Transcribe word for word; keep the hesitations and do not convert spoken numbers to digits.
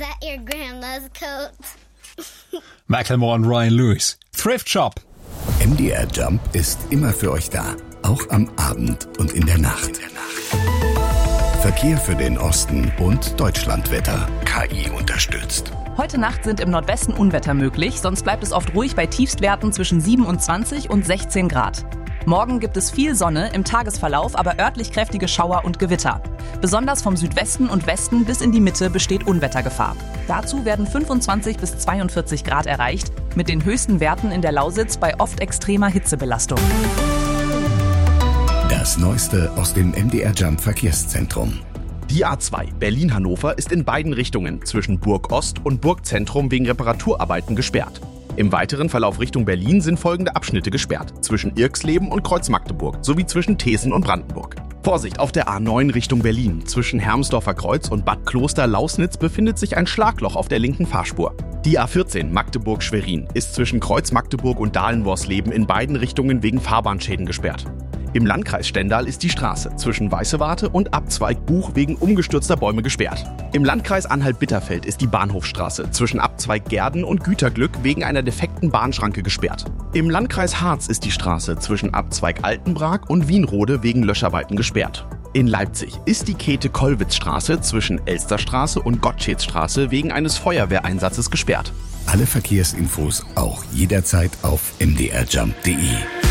that your grandma's coat? Macklemore und Ryan Lewis. Thrift Shop. M D R Jump ist immer für euch da. Auch am Abend und in der Nacht. Verkehr für den Osten und Deutschlandwetter. K I unterstützt. Heute Nacht sind im Nordwesten Unwetter möglich, sonst bleibt es oft ruhig bei Tiefstwerten zwischen siebenundzwanzig und sechzehn Grad. Morgen gibt es viel Sonne, im Tagesverlauf aber örtlich kräftige Schauer und Gewitter. Besonders vom Südwesten und Westen bis in die Mitte besteht Unwettergefahr. Dazu werden fünfundzwanzig bis zweiundvierzig Grad erreicht, mit den höchsten Werten in der Lausitz bei oft extremer Hitzebelastung. Das Neueste aus dem M D R Jump Verkehrszentrum. Die A zwei Berlin-Hannover ist in beiden Richtungen zwischen Burg Ost und Burgzentrum wegen Reparaturarbeiten gesperrt. Im weiteren Verlauf Richtung Berlin sind folgende Abschnitte gesperrt: zwischen Irxleben und Kreuz-Magdeburg sowie zwischen Thesen und Brandenburg. Vorsicht, auf der A neun Richtung Berlin. Zwischen Hermsdorfer Kreuz und Bad Kloster-Lausnitz befindet sich ein Schlagloch auf der linken Fahrspur. Die A vierzehn Magdeburg-Schwerin ist zwischen Kreuz-Magdeburg und Dahlenworsleben in beiden Richtungen wegen Fahrbahnschäden gesperrt. Im Landkreis Stendal ist die Straße zwischen Weißewarte und Abzweig Buch wegen umgestürzter Bäume gesperrt. Im Landkreis Anhalt-Bitterfeld ist die Bahnhofstraße zwischen Abzweig Gerden und Güterglück wegen einer defekten Bahnschranke gesperrt. Im Landkreis Harz ist die Straße zwischen Abzweig Altenbrag und Wienrode wegen Löscharbeiten gesperrt. In Leipzig ist die Käthe-Kollwitz-Straße zwischen Elsterstraße und Gottschedstraße wegen eines Feuerwehreinsatzes gesperrt. Alle Verkehrsinfos auch jederzeit auf m d r jump punkt d e.